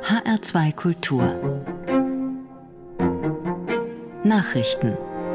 HR2 Kultur Nachrichten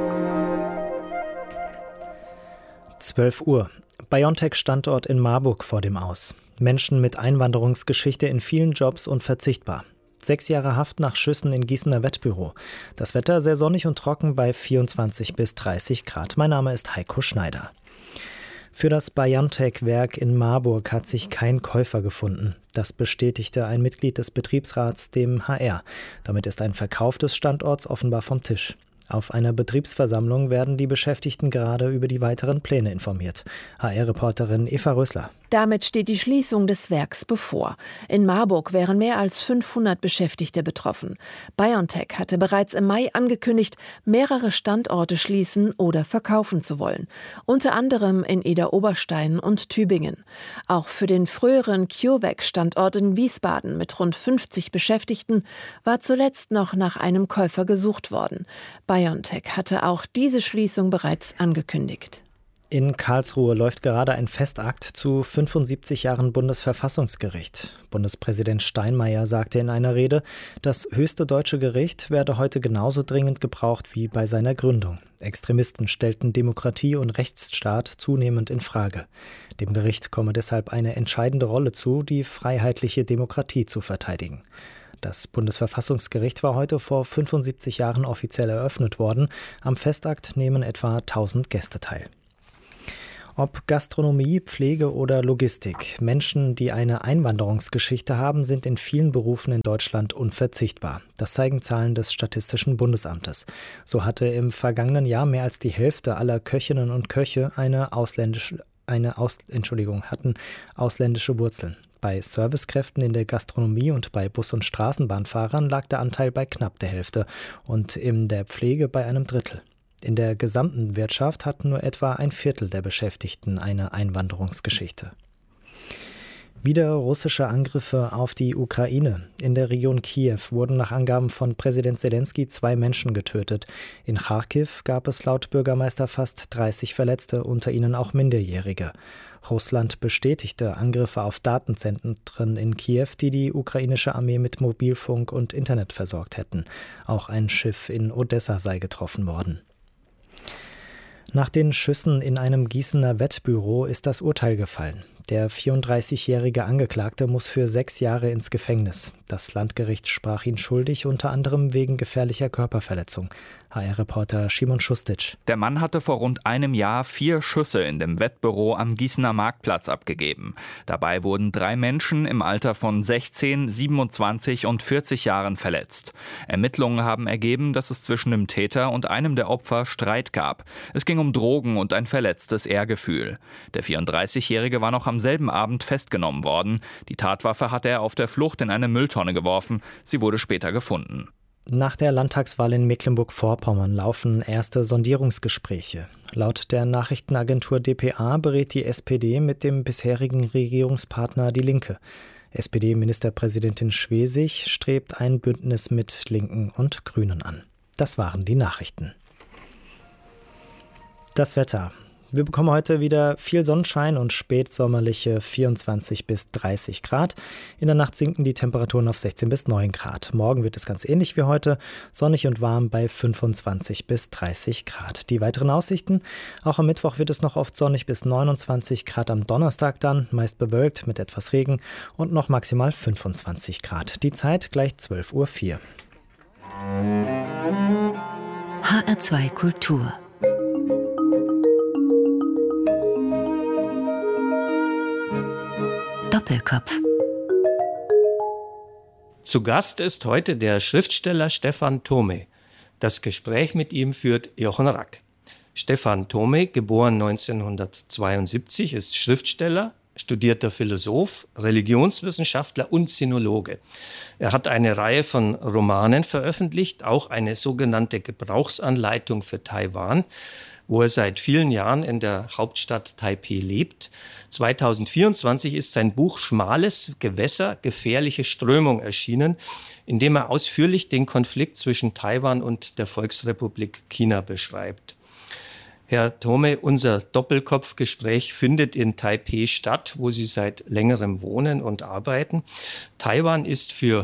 12 Uhr. BioNTech-Standort in Marburg vor dem Aus. Menschen mit Einwanderungsgeschichte in vielen Jobs unverzichtbar. 6 Jahre Haft nach Schüssen in Gießener Wettbüro. Das Wetter sehr sonnig und trocken bei 24 bis 30 Grad. Mein Name ist Heiko Schneider. Für das BioNTech-Werk in Marburg hat sich kein Käufer gefunden. Das bestätigte ein Mitglied des Betriebsrats dem HR. Damit ist ein Verkauf des Standorts offenbar vom Tisch. Auf einer Betriebsversammlung werden die Beschäftigten gerade über die weiteren Pläne informiert. HR-Reporterin Eva Rösler. Damit steht die Schließung des Werks bevor. In Marburg wären mehr als 500 Beschäftigte betroffen. BioNTech hatte bereits im Mai angekündigt, mehrere Standorte schließen oder verkaufen zu wollen. Unter anderem in Eder-Oberstein und Tübingen. Auch für den früheren CureVac-Standort in Wiesbaden mit rund 50 Beschäftigten war zuletzt noch nach einem Käufer gesucht worden. BioNTech hatte auch diese Schließung bereits angekündigt. In Karlsruhe läuft gerade ein Festakt zu 75 Jahren Bundesverfassungsgericht. Bundespräsident Steinmeier sagte in einer Rede, das höchste deutsche Gericht werde heute genauso dringend gebraucht wie bei seiner Gründung. Extremisten stellten Demokratie und Rechtsstaat zunehmend in Frage. Dem Gericht komme deshalb eine entscheidende Rolle zu, die freiheitliche Demokratie zu verteidigen. Das Bundesverfassungsgericht war heute vor 75 Jahren offiziell eröffnet worden. Am Festakt nehmen etwa 1000 Gäste teil. Ob Gastronomie, Pflege oder Logistik, Menschen, die eine Einwanderungsgeschichte haben, sind in vielen Berufen in Deutschland unverzichtbar. Das zeigen Zahlen des Statistischen Bundesamtes. So hatte im vergangenen Jahr mehr als die Hälfte aller Köchinnen und Köche hatten ausländische Wurzeln. Bei Servicekräften in der Gastronomie und bei Bus- und Straßenbahnfahrern lag der Anteil bei knapp der Hälfte und in der Pflege bei einem Drittel. In der gesamten Wirtschaft hatten nur etwa ein Viertel der Beschäftigten eine Einwanderungsgeschichte. Wieder russische Angriffe auf die Ukraine. In der Region Kiew wurden nach Angaben von Präsident Selenskyj 2 Menschen getötet. In Charkiw gab es laut Bürgermeister fast 30 Verletzte, unter ihnen auch Minderjährige. Russland bestätigte Angriffe auf Datenzentren in Kiew, die die ukrainische Armee mit Mobilfunk und Internet versorgt hätten. Auch ein Schiff in Odessa sei getroffen worden. Nach den Schüssen in einem Gießener Wettbüro ist das Urteil gefallen. Der 34-jährige Angeklagte muss für 6 Jahre ins Gefängnis. Das Landgericht sprach ihn schuldig, unter anderem wegen gefährlicher Körperverletzung. HR-Reporter Szymon Šustić. Der Mann hatte vor rund einem Jahr 4 Schüsse in dem Wettbüro am Gießener Marktplatz abgegeben. Dabei wurden 3 Menschen im Alter von 16, 27 und 40 Jahren verletzt. Ermittlungen haben ergeben, dass es zwischen dem Täter und einem der Opfer Streit gab. Es ging um Drogen und ein verletztes Ehrgefühl. Der 34-Jährige war noch am selben Abend festgenommen worden. Die Tatwaffe hatte er auf der Flucht in eine Mülltonne geworfen. Sie wurde später gefunden. Nach der Landtagswahl in Mecklenburg-Vorpommern laufen erste Sondierungsgespräche. Laut der Nachrichtenagentur dpa berät die SPD mit dem bisherigen Regierungspartner Die Linke. SPD-Ministerpräsidentin Schwesig strebt ein Bündnis mit Linken und Grünen an. Das waren die Nachrichten. Das Wetter. Wir bekommen heute wieder viel Sonnenschein und spätsommerliche 24 bis 30 Grad. In der Nacht sinken die Temperaturen auf 16 bis 9 Grad. Morgen wird es ganz ähnlich wie heute, sonnig und warm bei 25 bis 30 Grad. Die weiteren Aussichten: Auch am Mittwoch wird es noch oft sonnig bis 29 Grad, am Donnerstag dann meist bewölkt mit etwas Regen und noch maximal 25 Grad. Die Zeit gleich 12:04 Uhr. HR2 Kultur Doppelkopf. Zu Gast ist heute der Schriftsteller Stephan Thome. Das Gespräch mit ihm führt Jochen Rack. Stephan Thome, geboren 1972, ist Schriftsteller, studierter Philosoph, Religionswissenschaftler und Sinologe. Er hat eine Reihe von Romanen veröffentlicht, auch eine sogenannte Gebrauchsanleitung für Taiwan, wo er seit vielen Jahren in der Hauptstadt Taipeh lebt. 2024 ist sein Buch Schmales Gewässer, gefährliche Strömung erschienen, in dem er ausführlich den Konflikt zwischen Taiwan und der Volksrepublik China beschreibt. Herr Thome, unser Doppelkopfgespräch findet in Taipeh statt, wo Sie seit längerem wohnen und arbeiten. Taiwan ist für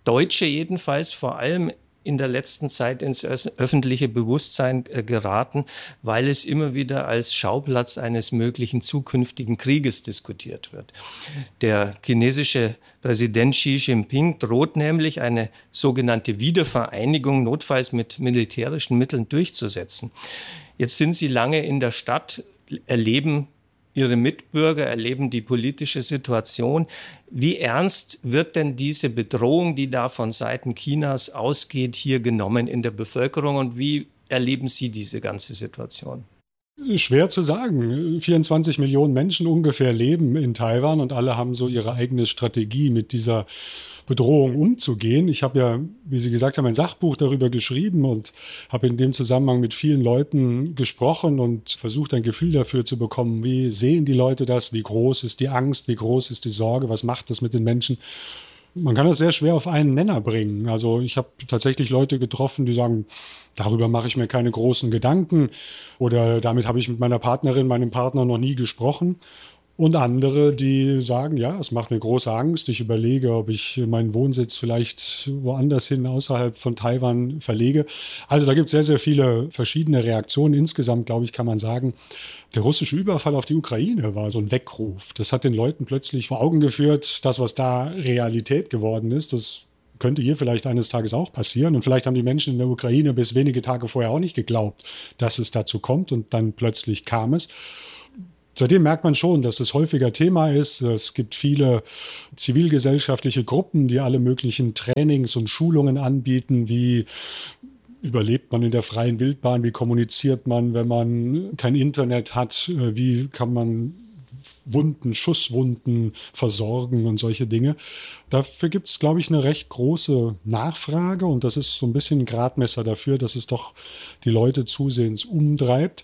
Deutsche jedenfalls vor allem in der letzten Zeit ins öffentliche Bewusstsein geraten, weil es immer wieder als Schauplatz eines möglichen zukünftigen Krieges diskutiert wird. Der chinesische Präsident Xi Jinping droht nämlich, eine sogenannte Wiedervereinigung notfalls mit militärischen Mitteln durchzusetzen. Jetzt sind Sie lange in der Stadt, erleben Ihre Mitbürger, erleben die politische Situation. Wie ernst wird denn diese Bedrohung, die da von Seiten Chinas ausgeht, hier genommen in der Bevölkerung und wie erleben Sie diese ganze Situation? Schwer zu sagen. 24 Millionen Menschen ungefähr leben in Taiwan und alle haben so ihre eigene Strategie, mit dieser Bedrohung umzugehen. Ich habe ja, wie Sie gesagt haben, ein Sachbuch darüber geschrieben und habe in dem Zusammenhang mit vielen Leuten gesprochen und versucht, ein Gefühl dafür zu bekommen, wie sehen die Leute das, wie groß ist die Angst, wie groß ist die Sorge, was macht das mit den Menschen. Man kann das sehr schwer auf einen Nenner bringen. Also ich habe tatsächlich Leute getroffen, die sagen, darüber mache ich mir keine großen Gedanken oder damit habe ich mit meiner Partnerin, meinem Partner noch nie gesprochen. Und andere, die sagen, ja, es macht mir große Angst. Ich überlege, ob ich meinen Wohnsitz vielleicht woanders hin, außerhalb von Taiwan verlege. Also da gibt es sehr, sehr viele verschiedene Reaktionen. Insgesamt, glaube ich, kann man sagen, der russische Überfall auf die Ukraine war so ein Weckruf. Das hat den Leuten plötzlich vor Augen geführt, das, was da Realität geworden ist, das könnte hier vielleicht eines Tages auch passieren. Und vielleicht haben die Menschen in der Ukraine bis wenige Tage vorher auch nicht geglaubt, dass es dazu kommt. Und dann plötzlich kam es. Seitdem merkt man schon, dass es häufiger Thema ist. Es gibt viele zivilgesellschaftliche Gruppen, die alle möglichen Trainings und Schulungen anbieten. Wie überlebt man in der freien Wildbahn? Wie kommuniziert man, wenn man kein Internet hat? Wie kann man Schusswunden versorgen und solche Dinge? Dafür gibt es, glaube ich, eine recht große Nachfrage. Und das ist so ein bisschen ein Gradmesser dafür, dass es doch die Leute zusehends umtreibt.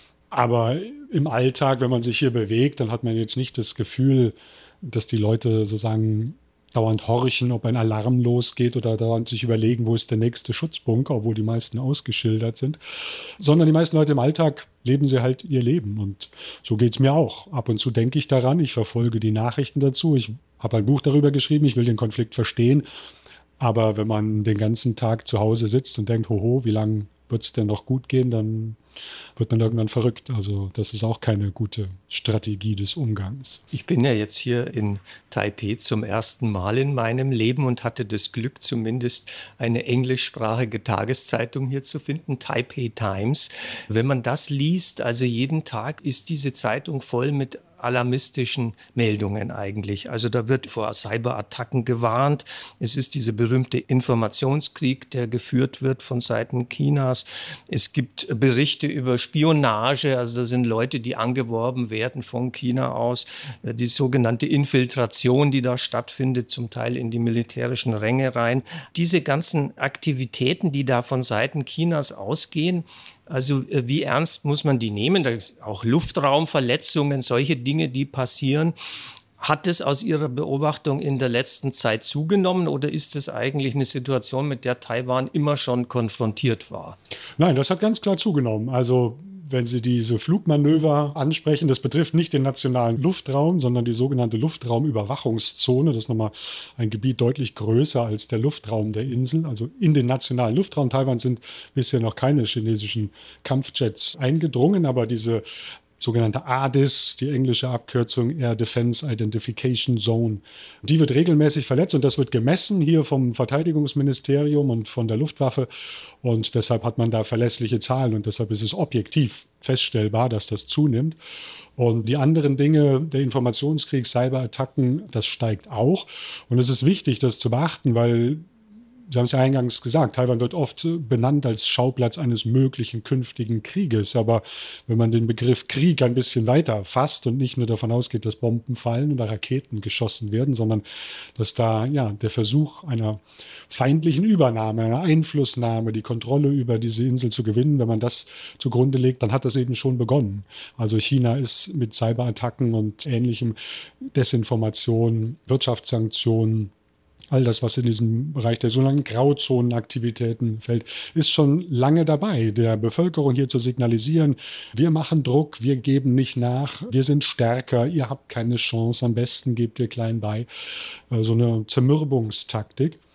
Aber im Alltag, wenn man sich hier bewegt, dann hat man jetzt nicht das Gefühl, dass die Leute sozusagen dauernd horchen, ob ein Alarm losgeht oder dauernd sich überlegen, wo ist der nächste Schutzbunker, obwohl die meisten ausgeschildert sind. Sondern die meisten Leute im Alltag leben sie halt ihr Leben. Und so geht es mir auch. Ab und zu denke ich daran, ich verfolge die Nachrichten dazu. Ich habe ein Buch darüber geschrieben, ich will den Konflikt verstehen. Aber wenn man den ganzen Tag zu Hause sitzt und denkt, hoho, wie lange wird es denn noch gut gehen, dann wird man irgendwann verrückt. Also das ist auch keine gute Strategie des Umgangs. Ich bin ja jetzt hier in Taipeh zum ersten Mal in meinem Leben und hatte das Glück, zumindest eine englischsprachige Tageszeitung hier zu finden, Taipei Times. Wenn man das liest, also jeden Tag ist diese Zeitung voll mit alarmistischen Meldungen eigentlich. Also da wird vor Cyberattacken gewarnt. Es ist dieser berühmte Informationskrieg, der geführt wird von Seiten Chinas. Es gibt Berichte über Spionage. Also da sind Leute, die angeworben werden von China aus. Die sogenannte Infiltration, die da stattfindet, zum Teil in die militärischen Ränge rein. Diese ganzen Aktivitäten, die da von Seiten Chinas ausgehen, also wie ernst muss man die nehmen? Da ist auch Luftraumverletzungen, solche Dinge, die passieren. Hat es aus Ihrer Beobachtung in der letzten Zeit zugenommen oder ist es eigentlich eine Situation, mit der Taiwan immer schon konfrontiert war? Nein, das hat ganz klar zugenommen. Also wenn Sie diese Flugmanöver ansprechen, das betrifft nicht den nationalen Luftraum, sondern die sogenannte Luftraumüberwachungszone. Das ist nochmal ein Gebiet deutlich größer als der Luftraum der Insel. Also in den nationalen Luftraum Taiwans sind bisher noch keine chinesischen Kampfjets eingedrungen, aber diese sogenannte ADIS, die englische Abkürzung Air Defense Identification Zone. Die wird regelmäßig verletzt und das wird gemessen hier vom Verteidigungsministerium und von der Luftwaffe und deshalb hat man da verlässliche Zahlen und deshalb ist es objektiv feststellbar, dass das zunimmt. Und die anderen Dinge, der Informationskrieg, Cyberattacken, das steigt auch und es ist wichtig, das zu beachten, weil Sie haben es ja eingangs gesagt, Taiwan wird oft benannt als Schauplatz eines möglichen künftigen Krieges. Aber wenn man den Begriff Krieg ein bisschen weiter fasst und nicht nur davon ausgeht, dass Bomben fallen oder Raketen geschossen werden, sondern dass da der Versuch einer feindlichen Übernahme, einer Einflussnahme, die Kontrolle über diese Insel zu gewinnen, wenn man das zugrunde legt, dann hat das eben schon begonnen. Also China ist mit Cyberattacken und ähnlichem, Desinformation, Wirtschaftssanktionen, all das, was in diesem Bereich der sogenannten Grauzonenaktivitäten fällt, ist schon lange dabei, der Bevölkerung hier zu signalisieren, wir machen Druck, wir geben nicht nach, wir sind stärker, ihr habt keine Chance, am besten gebt ihr klein bei. So eine Zermürbungstaktik.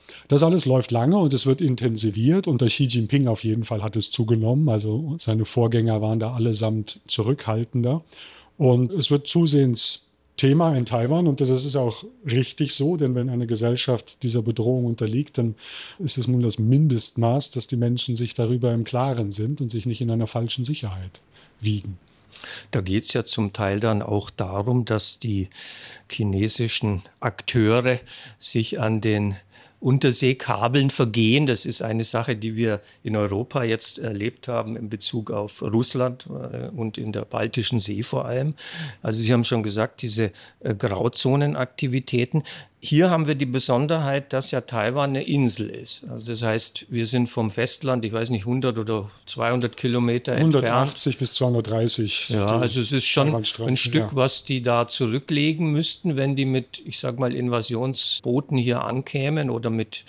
Das alles läuft lange und es wird intensiviert. Unter Xi Jinping auf jeden Fall hat es zugenommen. Also seine Vorgänger waren da allesamt zurückhaltender. Und es wird zusehends Thema in Taiwan und das ist auch richtig so, denn wenn eine Gesellschaft dieser Bedrohung unterliegt, dann ist es nun das Mindestmaß, dass die Menschen sich darüber im Klaren sind und sich nicht in einer falschen Sicherheit wiegen. Da geht es ja zum Teil dann auch darum, dass die chinesischen Akteure sich an den Unterseekabeln vergehen. Das ist eine Sache, die wir in Europa jetzt erlebt haben in Bezug auf Russland und in der Baltischen See vor allem. Also Sie haben schon gesagt, diese Grauzonenaktivitäten. Hier haben wir die Besonderheit, dass ja Taiwan eine Insel ist. Also das heißt, wir sind vom Festland, ich weiß nicht, 100 oder 200 Kilometer 180 entfernt. bis 230. Ja, also es ist schon ein Stück, was die da zurücklegen müssten, wenn die mit, ich sag mal, Invasionsbooten hier ankämen oder mit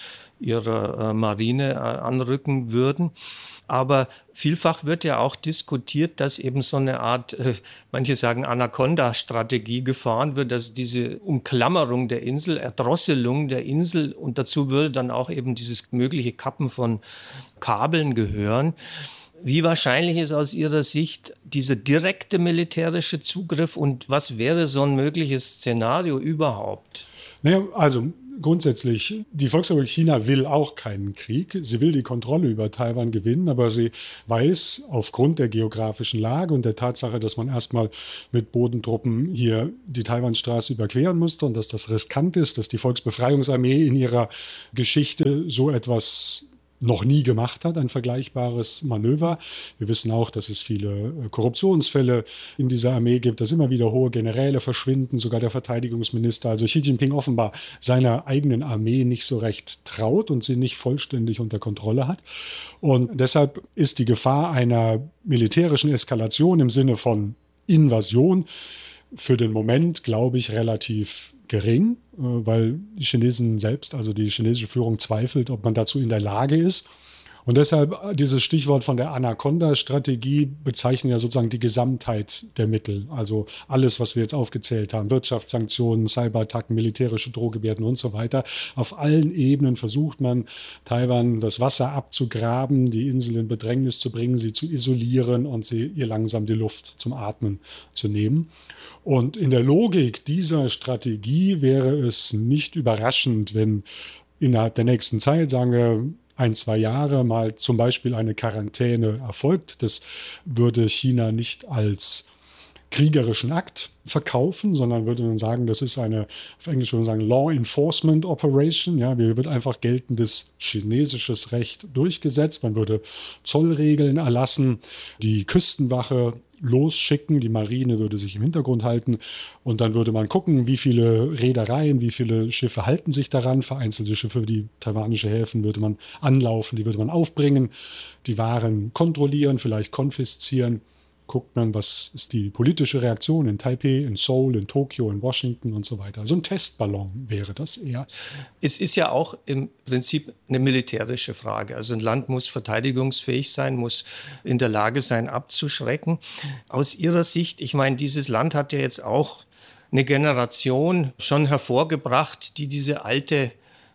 ihrer Marine anrücken würden. Aber vielfach wird ja auch diskutiert, dass eben so eine Art, manche sagen Anaconda-Strategie gefahren wird, dass diese Umklammerung der Insel, Erdrosselung der Insel und dazu würde dann auch eben dieses mögliche Kappen von Kabeln gehören. Wie wahrscheinlich ist aus Ihrer Sicht dieser direkte militärische Zugriff und was wäre so ein mögliches Szenario überhaupt? Naja, also grundsätzlich, die Volksrepublik China will auch keinen Krieg. Sie will die Kontrolle über Taiwan gewinnen, aber sie weiß aufgrund der geografischen Lage und der Tatsache, dass man erstmal mit Bodentruppen hier die Taiwanstraße überqueren musste und dass das riskant ist, dass die Volksbefreiungsarmee in ihrer Geschichte so etwas noch nie gemacht hat, ein vergleichbares Manöver. Wir wissen auch, dass es viele Korruptionsfälle in dieser Armee gibt, dass immer wieder hohe Generäle verschwinden, sogar der Verteidigungsminister. Also Xi Jinping offenbar seiner eigenen Armee nicht so recht traut und sie nicht vollständig unter Kontrolle hat. Und deshalb ist die Gefahr einer militärischen Eskalation im Sinne von Invasion für den Moment, glaube ich, relativ gering, weil die Chinesen selbst, also die chinesische Führung zweifelt, ob man dazu in der Lage ist. Und deshalb dieses Stichwort von der Anaconda-Strategie bezeichnet ja sozusagen die Gesamtheit der Mittel. Also alles, was wir jetzt aufgezählt haben, Wirtschaftssanktionen, Cyberattacken, militärische Drohgebärden und so weiter. Auf allen Ebenen versucht man, Taiwan das Wasser abzugraben, die Insel in Bedrängnis zu bringen, sie zu isolieren und ihr langsam die Luft zum Atmen zu nehmen. Und in der Logik dieser Strategie wäre es nicht überraschend, wenn innerhalb der nächsten Zeit, sagen wir 1-2 Jahre, mal zum Beispiel eine Quarantäne erfolgt. Das würde China nicht als kriegerischen Akt verkaufen, sondern würde man sagen, das ist eine, auf Englisch würde man sagen, Law Enforcement Operation. Ja, hier wird einfach geltendes chinesisches Recht durchgesetzt. Man würde Zollregeln erlassen, die Küstenwache losschicken, die Marine würde sich im Hintergrund halten und dann würde man gucken, wie viele Reedereien, wie viele Schiffe halten sich daran. Vereinzelte Schiffe, die taiwanische Häfen würde man anlaufen, die würde man aufbringen, die Waren kontrollieren, vielleicht konfiszieren. Guckt man, was ist die politische Reaktion in Taipei, in Seoul, in Tokio, in Washington und so weiter. So ein Testballon wäre das eher. Es ist ja auch im Prinzip eine militärische Frage. Also ein Land muss verteidigungsfähig sein, muss in der Lage sein, abzuschrecken. Aus Ihrer Sicht, ich meine, dieses Land hat ja jetzt auch eine Generation schon hervorgebracht, die diese alte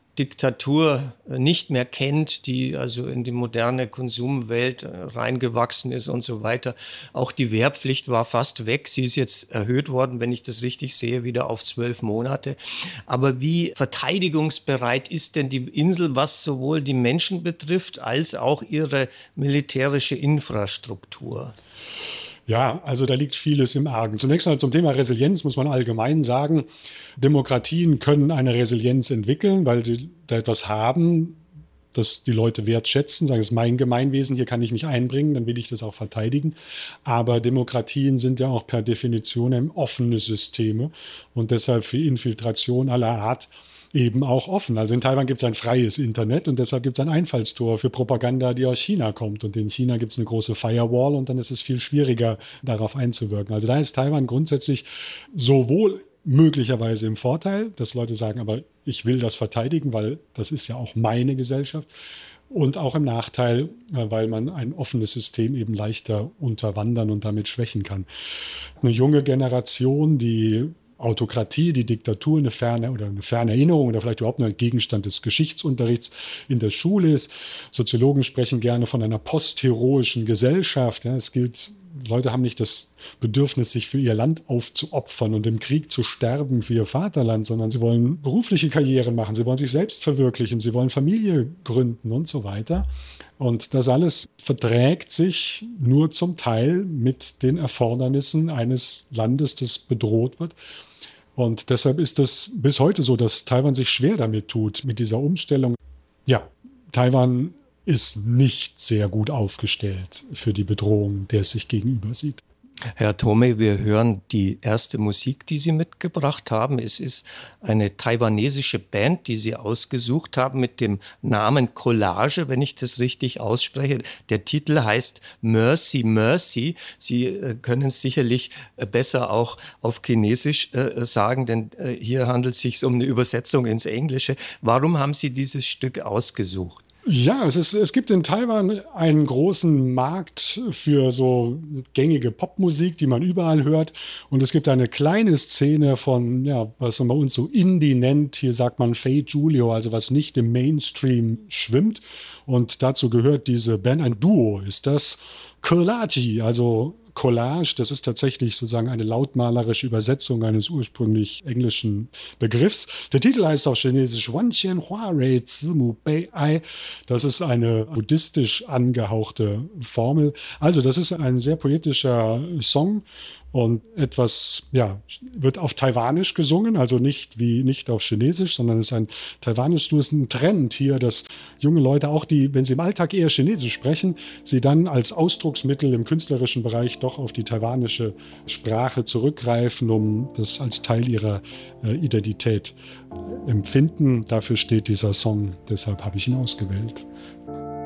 Diktatur nicht mehr kennt, die also in die moderne Konsumwelt reingewachsen ist und so weiter. Auch die Wehrpflicht war fast weg. Sie ist jetzt erhöht worden, wenn ich das richtig sehe, wieder auf 12 Monate. Aber wie verteidigungsbereit ist denn die Insel, was sowohl die Menschen betrifft, als auch ihre militärische Infrastruktur? Ja, also da liegt vieles im Argen. Zunächst mal zum Thema Resilienz muss man allgemein sagen, Demokratien können eine Resilienz entwickeln, weil sie da etwas haben, das die Leute wertschätzen, sagen, es ist mein Gemeinwesen, hier kann ich mich einbringen, dann will ich das auch verteidigen. Aber Demokratien sind ja auch per Definition offene Systeme und deshalb für Infiltration aller Art eben auch offen. Also in Taiwan gibt es ein freies Internet und deshalb gibt es ein Einfallstor für Propaganda, die aus China kommt. Und in China gibt es eine große Firewall und dann ist es viel schwieriger, darauf einzuwirken. Also da ist Taiwan grundsätzlich sowohl möglicherweise im Vorteil, dass Leute sagen, aber ich will das verteidigen, weil das ist ja auch meine Gesellschaft. Und auch im Nachteil, weil man ein offenes System eben leichter unterwandern und damit schwächen kann. Eine junge Generation, die Autokratie, die Diktatur eine ferne Erinnerung oder vielleicht überhaupt nur ein Gegenstand des Geschichtsunterrichts in der Schule ist. Soziologen sprechen gerne von einer postheroischen Gesellschaft. Ja, es gilt, Leute haben nicht das Bedürfnis, sich für ihr Land aufzuopfern und im Krieg zu sterben für ihr Vaterland, sondern sie wollen berufliche Karrieren machen, sie wollen sich selbst verwirklichen, sie wollen Familie gründen und so weiter. Und das alles verträgt sich nur zum Teil mit den Erfordernissen eines Landes, das bedroht wird. Und deshalb ist es bis heute so, dass Taiwan sich schwer damit tut, mit dieser Umstellung. Ja, Taiwan ist nicht sehr gut aufgestellt für die Bedrohung, der es sich gegenüber sieht. Herr Thome, wir hören die erste Musik, die Sie mitgebracht haben. Es ist eine taiwanesische Band, die Sie ausgesucht haben mit dem Namen Collage, wenn ich das richtig ausspreche. Der Titel heißt Mercy, Mercy. Sie können es sicherlich besser auch auf Chinesisch sagen, denn hier handelt es sich um eine Übersetzung ins Englische. Warum haben Sie dieses Stück ausgesucht? Ja, es gibt in Taiwan einen großen Markt für so gängige Popmusik, die man überall hört. Und es gibt eine kleine Szene von, ja, was man bei uns so Indie nennt. Hier sagt man Fei Julio, also was nicht im Mainstream schwimmt. Und dazu gehört diese Band, ein Duo ist das, Collage, also Collage, das ist tatsächlich sozusagen eine lautmalerische Übersetzung eines ursprünglich englischen Begriffs. Der Titel heißt auf Chinesisch Wanqian Hua Rei Zimu Bei Ai. Das ist eine buddhistisch angehauchte Formel. Also das ist ein sehr poetischer Song und etwas, ja, wird auf Taiwanisch gesungen, also nicht auf Chinesisch, sondern es ist ein Taiwanisch. Es ist ein Trend hier, dass junge Leute auch wenn sie im Alltag eher Chinesisch sprechen, sie dann als Ausdrucksmittel im künstlerischen Bereich doch auf die taiwanische Sprache zurückgreifen, um das als Teil ihrer Identität empfinden. Dafür steht dieser Song, deshalb habe ich ihn ausgewählt.